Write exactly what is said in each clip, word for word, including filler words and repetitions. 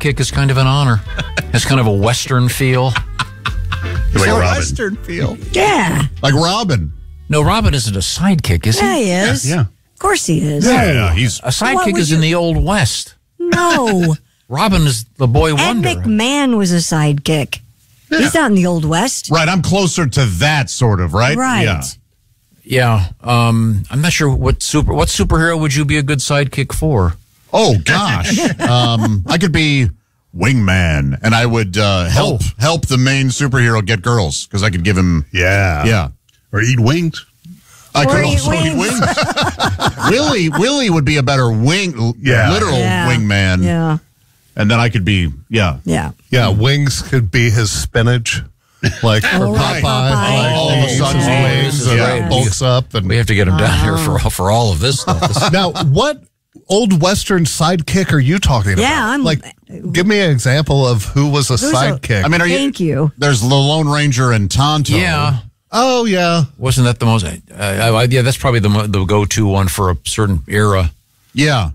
sidekick is kind of an honor. It's kind of a Western feel. Like a Robin. Western feel. Yeah. Like Robin. No, Robin isn't a sidekick, is he? Yeah, he is. Yeah. Of course he is. Yeah, yeah, he's A sidekick What would is you- in the Old West. No. Robin is the boy Ed wonder. McMahon was a sidekick. He's not in the Old West. right. I'm closer to that sort of, right? Right. Yeah. Yeah, um, I'm not sure what super what superhero would you be a good sidekick for? Oh gosh. um, I could be wingman, and I would uh, help Oh. help the main superhero get girls because I could give him. Yeah. Yeah. Or eat wings. I Or could eat also eat wings. wings. Willie Willie would be a better wing, Yeah. literal Yeah. wingman, Yeah. and then I could be yeah. Yeah. Yeah, wings could be his spinach. Like for Oh, Popeye, Popeye. like Oh, he eats his suddenly. wings This is and great. bulks up. And We have to get him down here for for all of this stuff. This- now, what old Western sidekick are you talking about? Yeah, I'm- like. Give me an example of who was a Who's a- sidekick. I mean, are you? Thank you. There's the Lone Ranger and Tonto. yeah, oh yeah, wasn't that the most? Uh, I, yeah, that's probably the mo- the go to one for a certain era. Yeah.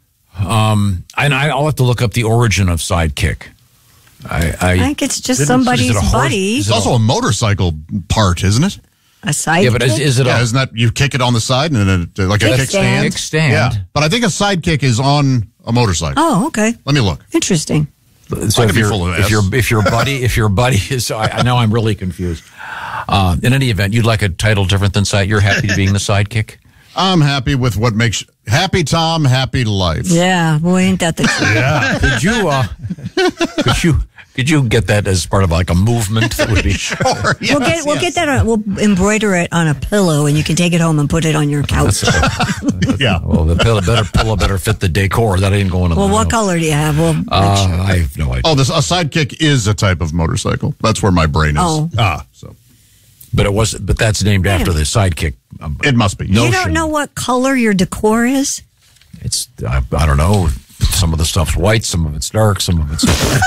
Um, and I, I'll have to look up the origin of sidekick. I, I, I think it's just Didn't- somebody's is it a horse? buddy. Is It's it also a motorcycle part, isn't it? A sidekick. yeah, but is, is it Yeah, a isn't that you kick it on the side and then it, like a Kickstand. kickstand? kickstand? Yeah, but I think a sidekick is on a motorcycle. Oh, okay. Let me look. Interesting. So I could if be your full of if S. your if your buddy if your buddy is I, I know I'm really confused. Uh, in any event, you'd like a title different than side. You're happy to being the sidekick. I'm happy with what makes happy Tom happy life. Yeah. Boy, ain't that the truth. Yeah. Could you uh, could you could you get that as part of like a movement that would be Sure, We'll get we'll get that on, we'll embroider it on a pillow and you can take it home and put it on your couch. Yeah. Well, the pillow better pillow better fit the decor. That ain't going on. Well, the what house. color do you have? Well, Uh, I have no idea. Oh, this a sidekick is a type of motorcycle. That's where my brain is. Oh. Ah, so But it was but that's named after the sidekick. Um, it must be. you notion. don't know what color your decor is? It's I, I don't know. Some of the stuff's white, some of it's dark, some of it's.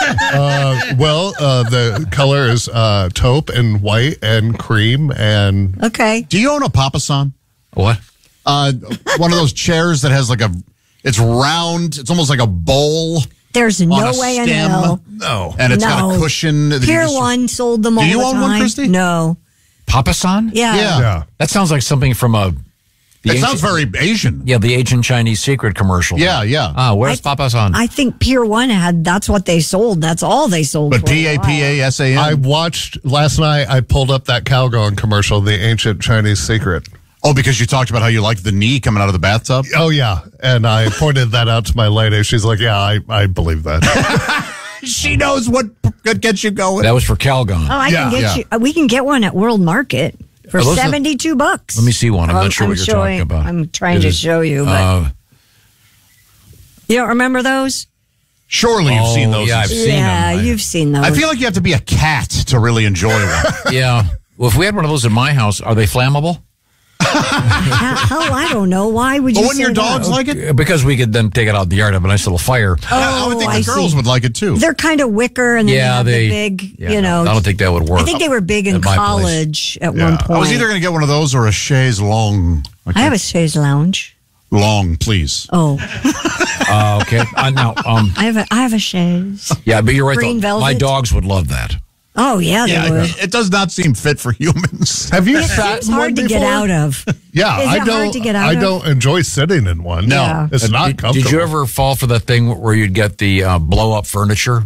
uh, well, uh, the color is uh, taupe and white and cream and Okay. Do you own a Papasan? What? Uh, one of those chairs that has like a, it's round. It's almost like a bowl There's on no a way in stem. hell. no. And it's got No. a cushion. that you Pier just- One sold them all you the own time. one, Christy? No. Papasan? Yeah. Yeah. Yeah. That sounds like something from a. the It ancient- sounds very Asian. Yeah, the Asian Chinese secret commercial. Yeah, yeah. Ah, where's I- Papasan? I think Pier One had, that's what they sold. That's all they sold. But for a P A P A S A I N. watched last night. I pulled up that Calgon commercial, the ancient Chinese secret. Oh, because you talked about how you liked the knee coming out of the bathtub? Oh yeah, and I pointed that out to my lady. She's like, "Yeah, I, I believe that." She knows what gets you going. That was for Calgon. Oh, I Yeah, can get yeah. you. uh, We can get one at World Market for Are those the- seventy-two bucks. Let me see one. I'm Oh, not sure I'm what you're showing- talking about. I'm trying It to is, show you, but uh, you don't remember those? Surely you've Oh, sing those. yeah, I've seen yeah, them. I- you've seen those. I feel like you have to be a cat to really enjoy one. yeah. Well, if we had one of those in my house, are they flammable? hell, hell, I don't know. Why would you? But wouldn't say your that? dogs like it? Uh, Because we could then take it out in the yard and have a nice little fire. I would think Oh, the I girls see. would like it too. They're kind of wicker, and then Yeah, they have they- the big. yeah, you know, I don't think that would work. I think they were big in At my place. college at Yeah. one point. I was either going to get one of those or a chaise long. I have a chaise lounge. long, please. Oh, Uh, okay. Uh, now, um, I have a I have a chaise. yeah, but you're right. Green though. velvet? My dogs would love that. Oh yeah, they Yeah, would. it, it does not seem fit for humans. Have you It sat seems in one hard to get before? out of. Yeah, Is I it hard don't. to get out I of? don't enjoy sitting in one. No. Yeah. it's not did, comfortable. did you ever fall for that thing where you'd get the uh, blow up furniture?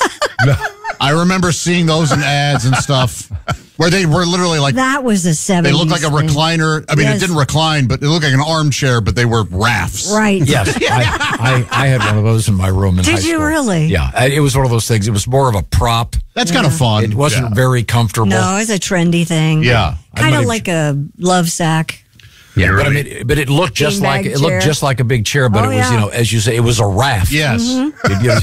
I remember seeing those in ads and stuff where they were literally like, That was a they seventies. looked like a thing. recliner. I mean, Yes. it didn't recline, but it looked like an armchair, but they were rafts. Right. Yes, I, I, I had one of those in my room in Did high you school. really? Yeah, I- it was one of those things. It was more of a prop. That's kind of fun. It wasn't Yeah. very comfortable. No, it's a trendy thing. Yeah. Kind I'm of not like a love sack. Yeah, You're but I right. mean, but it looked just Beanbag like it chair. looked just like a big chair, but Oh, it was, you yeah. know, as you say, it was a raft. Yes. It- you know,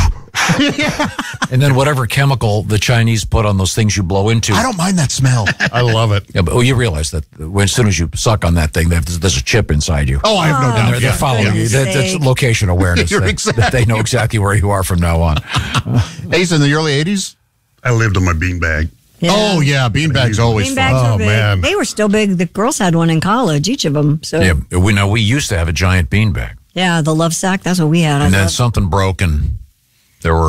and then whatever chemical the Chinese put on those things you blow into. I don't mind that smell. I love it. Yeah, but oh, you realize that when, as soon as you suck on that thing, there's, there's a chip inside you. Oh, I have no And doubt. they're, they're Yeah. following Yeah. you. That, that's Mistake. location awareness. You're that, exactly that they know exactly where you are from now on. Ace, in the early eighties? I lived on my beanbag. Yeah. Oh, yeah. Beanbags always Beanbags fun. Oh, were big. man. They were still big. The girls had one in college, each of them. So Yeah, yeah, we know we used to have a giant beanbag, the love sack. That's what we had. I and then thought. something broke, and there were